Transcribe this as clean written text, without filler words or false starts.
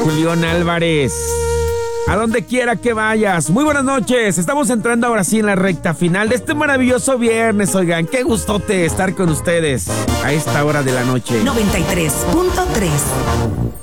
Julián Álvarez. A donde quiera que vayas, muy buenas noches. Estamos entrando ahora sí en la recta final de este maravilloso viernes. Oigan, qué gustote estar con ustedes a esta hora de la noche. 93.3